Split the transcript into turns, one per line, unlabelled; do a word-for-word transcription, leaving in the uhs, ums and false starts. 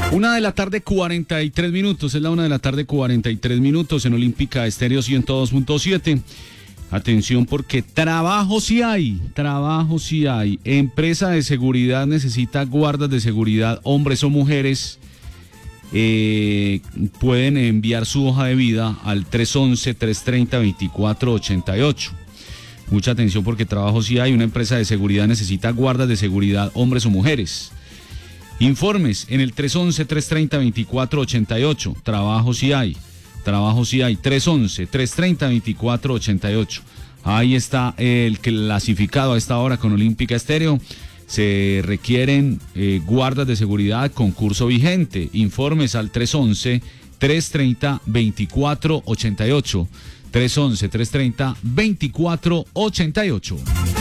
Una de la tarde, cuarenta y tres minutos. Es la una de la tarde, cuarenta y tres minutos en Olímpica Estéreo ciento dos punto siete. Atención porque trabajo sí hay, trabajo sí hay. Empresa de seguridad necesita guardas de seguridad, hombres o mujeres. Eh, pueden enviar su hoja de vida al tres once, tres treinta, veinticuatro ochenta y ocho. Mucha atención porque trabajo sí hay. Una empresa de seguridad necesita guardas de seguridad, hombres o mujeres. Informes en el tres once, tres treinta, veinticuatro ochenta y ocho. Trabajo sí hay. Trabajo sí hay. tres once, tres treinta, veinticuatro ochenta y ocho. Ahí está el clasificado a esta hora con Olímpica Estéreo. Se requieren eh, guardas de seguridad, concurso vigente. Informes al tres once, tres treinta, veinticuatro ochenta y ocho. tres once, tres treinta, veinticuatro ochenta y ocho.